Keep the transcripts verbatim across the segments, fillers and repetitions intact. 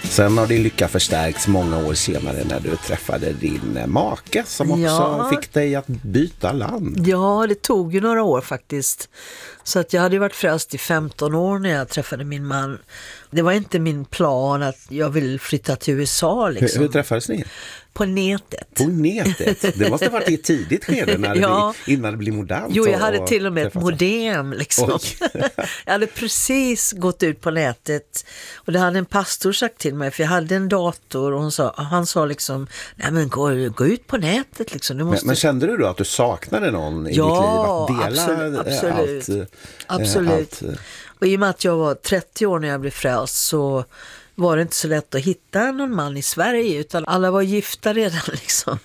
Sen har din lycka förstärkts många år senare när du träffade din make som också ja. fick dig att byta land. Ja, det tog ju några år faktiskt. Så att jag hade ju varit frälst i femton år när jag träffade min man. Det var inte min plan att jag vill flytta till U S A. Liksom. Hur, hur träffades ni? På nätet. På nätet? Det måste ha varit i ett tidigt skede när det ja. blir, innan det blir modernt. Jo, jag hade till och med ett modem. Liksom. Jag hade precis gått ut på nätet och det hade en pastor sagt till mig, för jag hade en dator och hon sa, han sa liksom, nej men gå, gå ut på nätet. Liksom. Du måste... men, men kände du då att du saknade någon i ja, ditt liv? Att dela absolut, absolut. allt? Absolut. Allt. Och i och med att jag var trettio år när jag blev frälst så var det inte så lätt att hitta någon man i Sverige, utan alla var gifta redan liksom.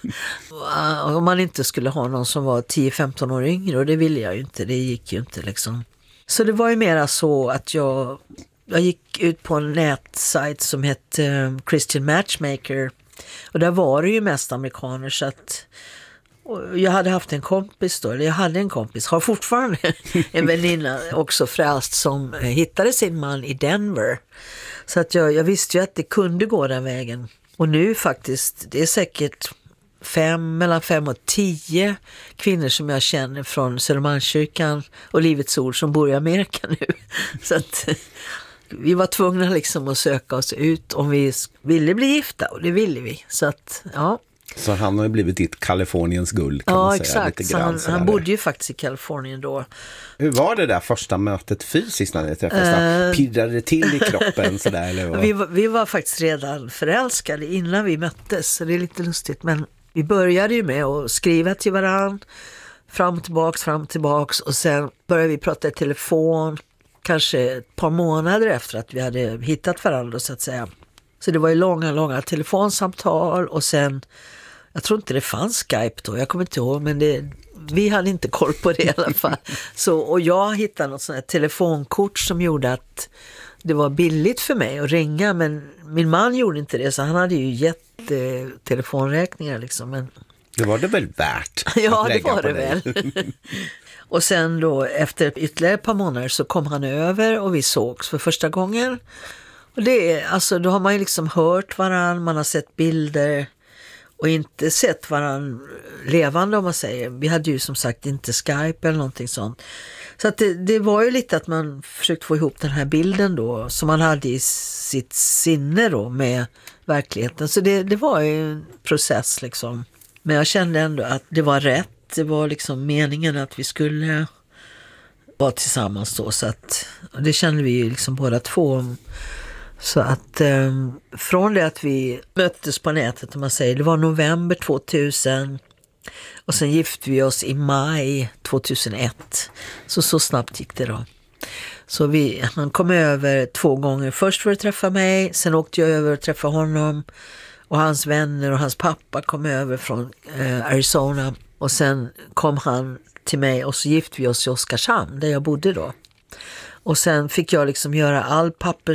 Om man inte skulle ha någon som var tio femton år yngre, och det ville jag ju inte, det gick ju inte liksom. Så det var ju mera så att jag, jag gick ut på en nätsajt som hette Christian Matchmaker, och där var det ju mest amerikaner, så att jag hade haft en kompis då, eller jag hade en kompis, har fortfarande en väninna också frälst som hittade sin man i Denver. Så att jag, jag visste ju att det kunde gå den vägen. Och nu faktiskt, det är säkert fem, mellan fem och tio kvinnor som jag känner från Södermalmskyrkan och Livets Ord som bor i Amerika nu. Så att vi var tvungna liksom att söka oss ut om vi ville bli gifta, och det ville vi. Så att, ja. Så han har ju blivit ditt Kaliforniens guld, kan ja, man säga. Exakt. Lite grann, han, han bodde ju faktiskt i Kalifornien då. Hur var det där första mötet fysiskt när ni träffades? Uh, Pirrade det till i kroppen? Sådär, eller vad? Vi, var, vi var faktiskt redan förälskade innan vi möttes, så det är lite lustigt. Men vi började ju med att skriva till varandra, fram och tillbaks, fram och tillbaks. Och sen började vi prata i telefon, kanske ett par månader efter att vi hade hittat varandra, så att säga. Så det var ju långa, långa telefonsamtal, och sen, jag tror inte det fanns Skype då, jag kommer inte ihåg, men det, vi hade inte koll på det i alla fall. Så, och jag hittade något sånt här telefonkort som gjorde att det var billigt för mig att ringa, men min man gjorde inte det, så han hade ju gett eh, telefonräkningar liksom. Men... Det var det väl värt? Ja, det var det väl. Och sen då, efter ytterligare ett par månader så kom han över och vi sågs för första gången. Och det är, alltså, då har man ju liksom hört varann, man har sett bilder och inte sett varann levande, om man säger. Vi hade ju som sagt inte Skype eller någonting sånt. Så att det, det var ju lite att man försökte få ihop den här bilden då, som man hade i sitt sinne då med verkligheten. Så det, det var ju en process liksom. Men jag kände ändå att det var rätt. Det var liksom meningen att vi skulle vara tillsammans då. Så att, det kände vi ju liksom båda två. Så att eh, från det att vi möttes på nätet, om man säger, det var november tvåtusen och sen gifte vi oss i maj tvåtusenett. Så så snabbt gick det då. Så vi, han kom över två gånger. Först för att träffa mig, sen åkte jag över och träffa honom och hans vänner, och hans pappa kom över från eh, Arizona, och sen kom han till mig och så gifte vi oss i Oskarshamn där jag bodde då. Och sen fick jag liksom göra all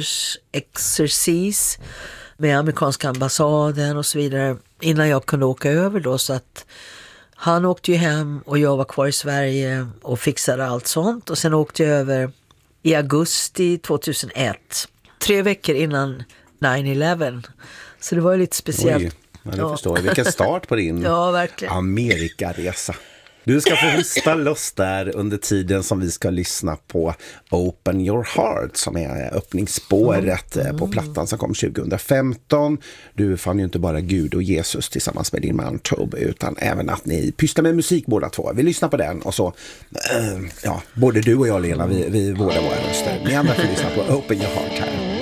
pappersexercis med amerikanska ambassaden och så vidare innan jag kunde åka över då. Så att han åkte ju hem och jag var kvar i Sverige och fixade allt sånt. Och sen åkte jag över i augusti tvåtusenett, tre veckor innan nine eleven. Så det var ju lite speciellt. Oj, ja, det ja. förstår jag. Vilken start på din ja, verkligen. Amerikaresa. Du ska få hosta loss där under tiden som vi ska lyssna på Open Your Heart, som är öppningsspåret mm. på plattan som kom tjugohundrafemton. Du fann ju inte bara Gud och Jesus tillsammans med din man Toby, utan även att ni pysslar med musik båda två. Vi lyssnar på den och så, äh, ja, både du och jag, Lena, vi, vi vårdar våra röster. Ni andra får lyssna på Open Your Heart här.